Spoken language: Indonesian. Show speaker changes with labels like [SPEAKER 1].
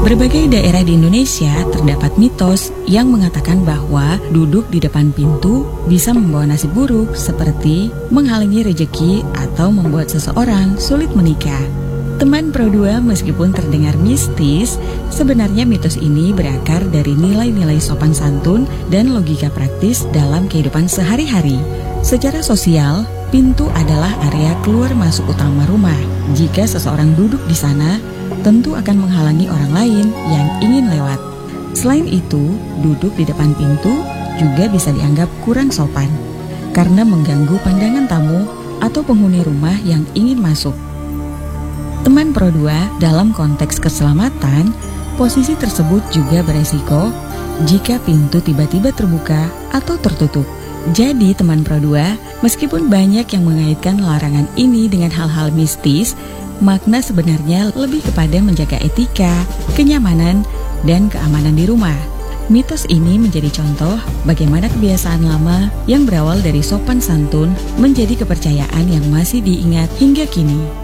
[SPEAKER 1] Berbagai daerah di Indonesia terdapat mitos yang mengatakan bahwa duduk di depan pintu bisa membawa nasib buruk seperti menghalangi rejeki atau membuat seseorang sulit menikah. Teman Pro2, meskipun terdengar mistis, sebenarnya mitos ini berakar dari nilai-nilai sopan santun dan logika praktis dalam kehidupan sehari-hari. Secara sosial, pintu adalah area keluar masuk utama rumah. Jika seseorang duduk di sana, tentu akan menghalangi orang lain yang ingin lewat. Selain itu, duduk di depan pintu juga bisa dianggap kurang sopan karena mengganggu pandangan tamu atau penghuni rumah yang ingin masuk. Teman Pro2, dalam konteks keselamatan, posisi tersebut juga beresiko jika pintu tiba-tiba terbuka atau tertutup. Jadi teman Pro2, meskipun banyak yang mengaitkan larangan ini dengan hal-hal mistis, makna sebenarnya lebih kepada menjaga etika, kenyamanan, dan keamanan di rumah. Mitos ini menjadi contoh bagaimana kebiasaan lama yang berawal dari sopan santun menjadi kepercayaan yang masih diingat hingga kini.